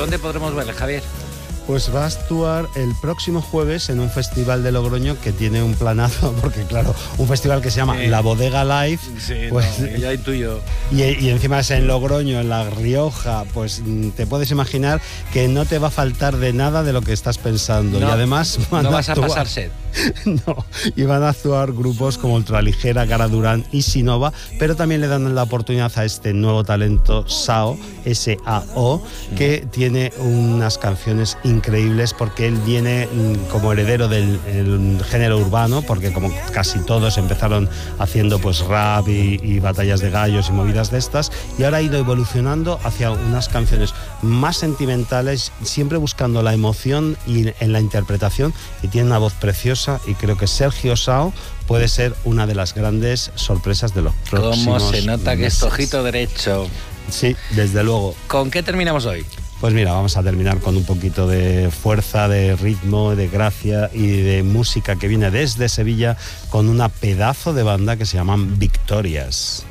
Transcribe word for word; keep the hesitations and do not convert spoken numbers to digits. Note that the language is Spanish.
¿Dónde podremos verle, Javier? Pues va a actuar el próximo jueves en un festival de Logroño que tiene un planazo, porque claro, un festival que se llama Sí. La Bodega Live. Sí, pues, no, ya intuyo. Y, y encima es en Logroño, en La Rioja, pues te puedes imaginar que no te va a faltar de nada de lo que estás pensando. No, y además van no a vas a actuar, pasar sed. No, y van a actuar grupos como Ultraligera, Gara Durán y Sinova, pero también le dan la oportunidad a este nuevo talento Sao, S A O, que tiene unas canciones increíbles porque él viene como heredero del el género urbano, porque como casi todos empezaron haciendo pues rap y, y batallas de gallos y movidas de estas, y ahora ha ido evolucionando hacia unas canciones más sentimentales, siempre buscando la emoción y en la interpretación, y tiene una voz preciosa, y creo que Sergio Sao puede ser una de las grandes sorpresas de los próximos ¿Cómo se nota que es meses. ojito derecho? Sí, desde luego. ¿Con qué terminamos hoy? Pues mira, vamos a terminar con un poquito de fuerza, de ritmo, de gracia y de música que viene desde Sevilla con una pedazo de banda que se llaman Victorias.